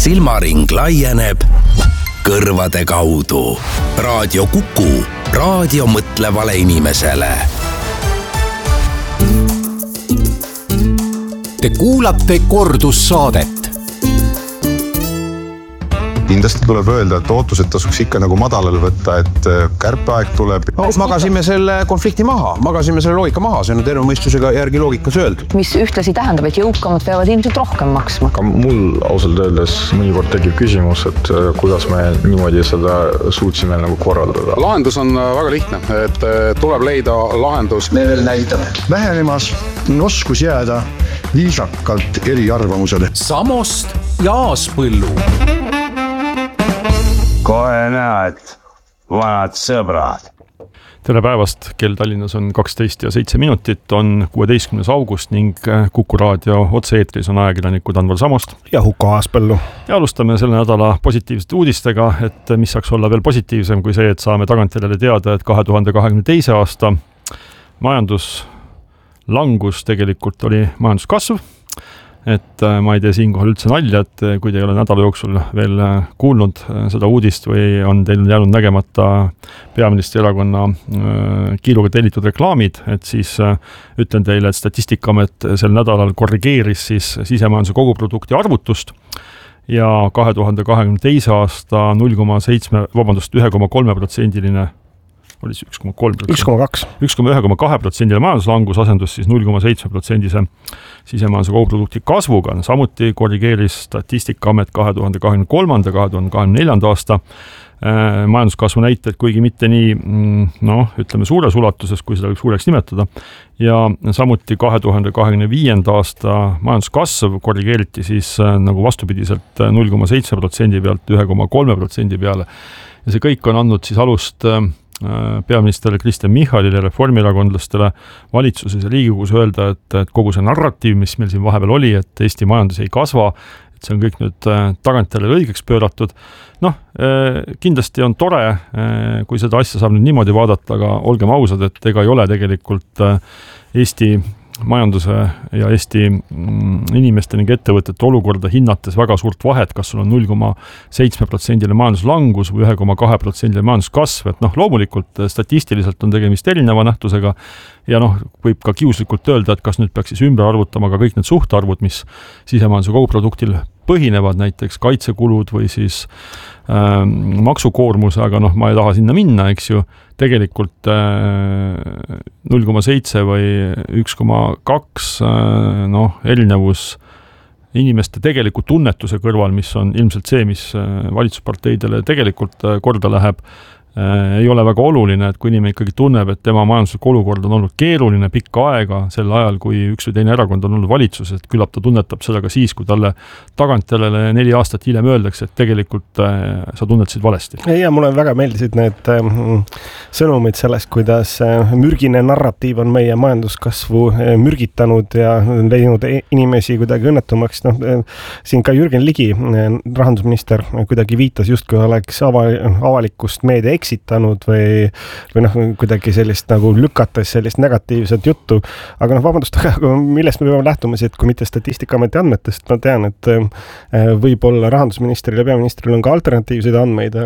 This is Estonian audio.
silmaring laieneb kõrvade kaudu. Raadio Kuku, raadio mõtlevale inimesele. Te kuulate kordussaadet. Kindlasti tuleb öelda, et ootused tasuks ikka nagu madalal võtta, et kärpeaeg tuleb. Magasime selle konflikti maha, magasime selle loogika maha, see on terve mõistusega järgi loogikas öeldud. Mis ühtlasi tähendab, et jõukamad peavad ilmselt rohkem maksma. Ka mul ausalt öeldes mõnikord tekib küsimus, et kuidas me niimoodi seda suutsime nagu korraldada. Lahendus on väga lihtne, et tuleb leida lahendus. Me veel näitame. Vähenemas on oskus jääda viisakalt eri arvamusele. Samost ja Aaspõllu. Kohe näed, vanad sõbrad. Tere päevast, kell Tallinnas on 12:07, on 16. august ning Kuku raadio otse-eetris on ajakirjanikud Anvar Samost ja Huko Aaspõllu. Ja alustame selle nädala positiivsete uudistega, et mis saaks olla veel positiivsem kui see, et saame tagantjärele teada, et 2022. aasta majanduslangus tegelikult oli majanduskasv. Et ma ei tee siinkohal üldse nalja, et kui te ei ole nädala jooksul veel kuulnud seda uudist või on teil jäänud nägemata peaministri erakonna kiiluga tellitud reklaamid, et siis ütlen teile, et Statistikaamet sel nädalal korrigeeris siis sisemajanduse koguprodukti arvutust ja 2022. aasta 1,3%-line oli 1,2% majanduslangus asendus siis 0,7%-se sisemajanduse koguprodukti kasvuga. Samuti korrigeeris Statistikaamet 2023-2024 aasta majanduskasvu näited, kuigi mitte nii, ütleme suures ulatuses, kui seda suureks nimetada. Ja samuti 2025. aasta majanduskasv korrigeeriti siis nagu vastupidiselt 0,7% pealt 1,3% peale. Ja see kõik on andnud siis alust peaminister Kristen Michalile, reformierakondlastele valitsuses ja Riigikogus öelda, et kogu see narratiiv, mis meil siin vahepeal oli, et Eesti majandus ei kasva, et see on kõik nüüd tagantjärele õigeks pööratud. Kindlasti on tore, kui seda asja saab nüüd niimoodi vaadata, aga olgem ausad, et ega ei ole tegelikult Eesti majanduse ja Eesti inimeste ning ettevõtete olukorda hinnates väga suurt vahet, kas sul on 0,7%-line majanduslangus või 1,2%-line majanduskasv, et loomulikult statistiliselt on tegemist erineva nähtusega ja võib ka kiuslikult öelda, et kas nüüd peaks siis ümber arvutama ka kõik need suhtarvud, mis sisemajanduse koguproduktil põhinevad, näiteks kaitsekulud või siis maksukoormus, aga ma ei taha sinna minna, eks ju, tegelikult 0,7 või 1,2 erinevus inimeste tegeliku tunnetuse kõrval, mis on ilmselt see, mis valitsusparteidele tegelikult korda läheb, ei ole väga oluline, et kui inimene ikkagi tunneb, et tema majanduslik olukord on olnud keeruline pikka aega sel ajal, kui üks või teine erakond on olnud valitsus, et küllap ta tunnetab seda ka siis, kui talle tagantjärele 4 aastat hiljem öeldakse, et tegelikult sa tunnetasid valesti. Ja mulle väga meeldisid need sõnumid sellest, kuidas mürgine narratiiv on meie majanduskasvu mürgitanud ja leidnud inimesi kuidagi õnnetumaks. Siin ka Jürgen Ligi, rahandusminister, kuidagi viitas justkui oleks avalikust meedia eksitanud või kuidagi sellist nagu lükates sellist negatiivset juttu. Aga vabandust, millest me peame lähtuma siit, kui mitte Statistikaameti andmetest. Ma tean, et võib-olla rahandusministril ja peaministril on ka alternatiivseid andmeid,